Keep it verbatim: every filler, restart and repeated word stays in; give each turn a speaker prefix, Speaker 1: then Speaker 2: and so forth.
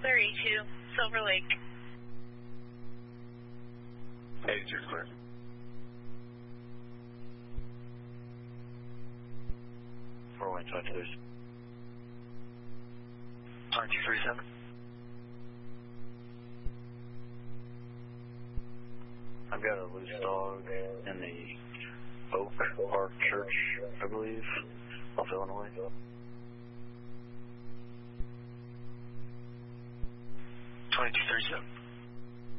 Speaker 1: Clear E two, Silver Lake.
Speaker 2: eighty-two clear.
Speaker 3: four one two two.
Speaker 2: twenty-two thirty-seven.
Speaker 3: I've got a loose dog in the Oak Park Church, I believe, off Illinois.
Speaker 2: twenty-two thirty-seven.